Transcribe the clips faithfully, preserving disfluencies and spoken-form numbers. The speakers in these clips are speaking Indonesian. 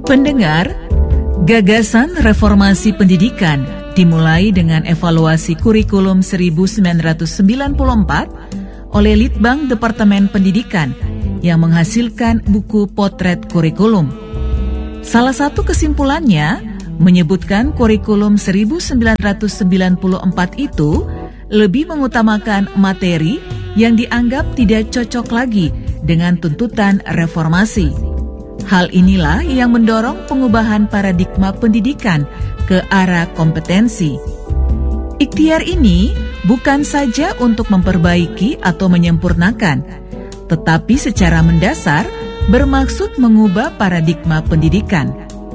Pendengar, gagasan reformasi pendidikan dimulai dengan evaluasi kurikulum seribu sembilan ratus sembilan puluh empat oleh Litbang Departemen Pendidikan yang menghasilkan buku Potret Kurikulum. Salah satu kesimpulannya menyebutkan kurikulum seribu sembilan ratus sembilan puluh empat itu lebih mengutamakan materi yang dianggap tidak cocok lagi dengan tuntutan reformasi. Hal inilah yang mendorong pengubahan paradigma pendidikan ke arah kompetensi. Ikhtiar ini bukan saja untuk memperbaiki atau menyempurnakan, tetapi secara mendasar bermaksud mengubah paradigma pendidikan.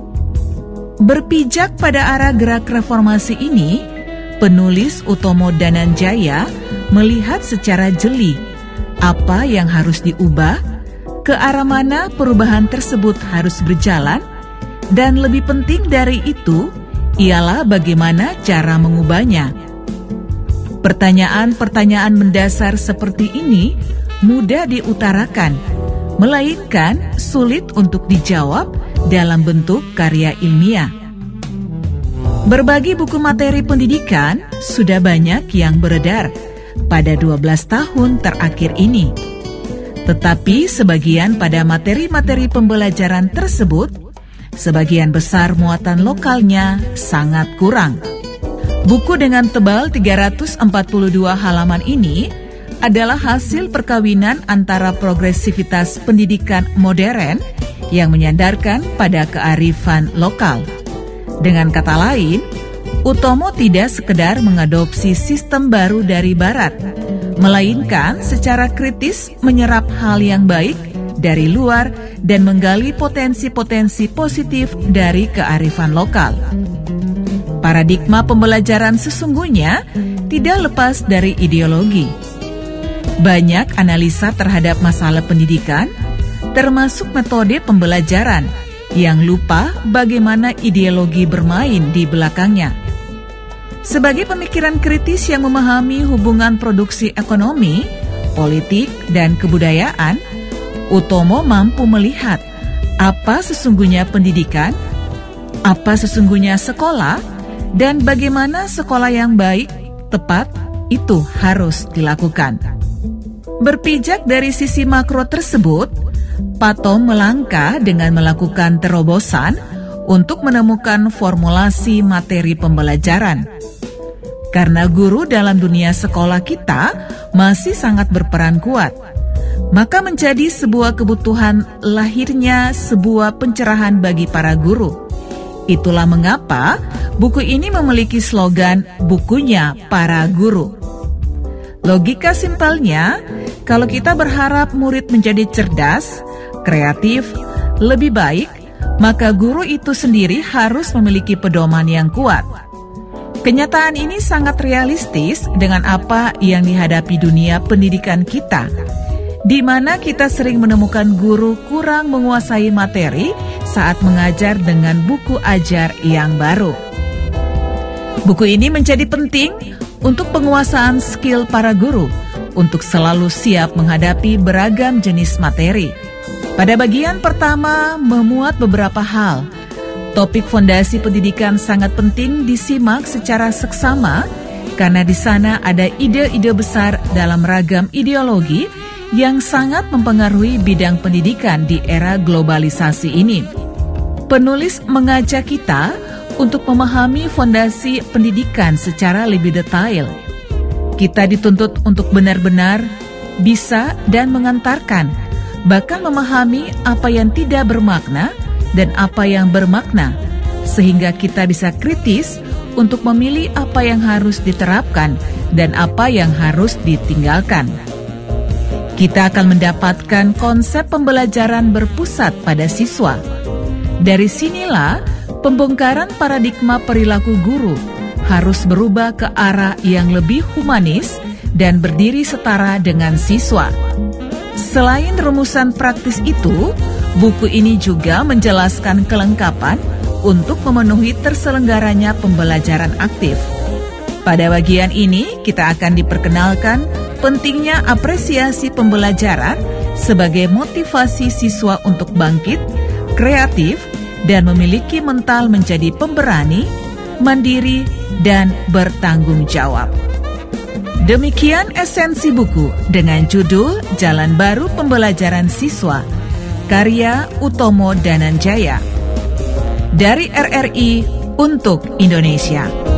Berpijak pada arah gerak reformasi ini, penulis Utomo Dananjaya melihat secara jeli apa yang harus diubah, ke arah mana perubahan tersebut harus berjalan, dan lebih penting dari itu ialah bagaimana cara mengubahnya. Pertanyaan-pertanyaan mendasar seperti ini mudah diutarakan, melainkan sulit untuk dijawab dalam bentuk karya ilmiah. Berbagi buku materi pendidikan sudah banyak yang beredar pada dua belas tahun terakhir ini. Tetapi sebagian pada materi-materi pembelajaran tersebut, sebagian besar muatan lokalnya sangat kurang. Buku dengan tebal tiga ratus empat puluh dua halaman ini adalah hasil perkawinan antara progresivitas pendidikan modern yang menyandarkan pada kearifan lokal. Dengan kata lain, Utomo tidak sekedar mengadopsi sistem baru dari Barat, melainkan secara kritis menyerap hal yang baik dari luar dan menggali potensi-potensi positif dari kearifan lokal. Paradigma pembelajaran sesungguhnya tidak lepas dari ideologi. Banyak analisa terhadap masalah pendidikan, termasuk metode pembelajaran, yang lupa bagaimana ideologi bermain di belakangnya. Sebagai pemikiran kritis yang memahami hubungan produksi ekonomi, politik, dan kebudayaan, Utomo mampu melihat apa sesungguhnya pendidikan, apa sesungguhnya sekolah, dan bagaimana sekolah yang baik, tepat, itu harus dilakukan. Berpijak dari sisi makro tersebut, Patom melangkah dengan melakukan terobosan untuk menemukan formulasi materi pembelajaran. Karena guru dalam dunia sekolah kita masih sangat berperan kuat, maka menjadi sebuah kebutuhan lahirnya sebuah pencerahan bagi para guru. Itulah mengapa buku ini memiliki slogan bukunya para guru. Logika simpelnya, kalau kita berharap murid menjadi cerdas, kreatif, lebih baik, maka guru itu sendiri harus memiliki pedoman yang kuat. Kenyataan ini sangat realistis dengan apa yang dihadapi dunia pendidikan kita, di mana kita sering menemukan guru kurang menguasai materi saat mengajar dengan buku ajar yang baru. Buku ini menjadi penting untuk penguasaan skill para guru untuk selalu siap menghadapi beragam jenis materi. Pada bagian pertama memuat beberapa hal. Topik fondasi pendidikan sangat penting disimak secara seksama karena di sana ada ide-ide besar dalam ragam ideologi yang sangat mempengaruhi bidang pendidikan di era globalisasi ini. Penulis mengajak kita untuk memahami fondasi pendidikan secara lebih detail. Kita dituntut untuk benar-benar bisa dan mengantarkan, bahkan memahami apa yang tidak bermakna dan apa yang bermakna, sehingga kita bisa kritis untuk memilih apa yang harus diterapkan dan apa yang harus ditinggalkan. Kita akan mendapatkan konsep pembelajaran berpusat pada siswa. Dari sinilah pembongkaran paradigma perilaku guru harus berubah ke arah yang lebih humanis dan berdiri setara dengan siswa. Selain rumusan praktis itu, buku ini juga menjelaskan kelengkapan untuk memenuhi terselenggaranya pembelajaran aktif. Pada bagian ini, kita akan diperkenalkan pentingnya apresiasi pembelajaran sebagai motivasi siswa untuk bangkit, kreatif, dan memiliki mental menjadi pemberani, mandiri, dan bertanggung jawab. Demikian esensi buku dengan judul Jalan Baru Pembelajaran Siswa, karya Utomo Dananjaya. Dari R R I untuk Indonesia.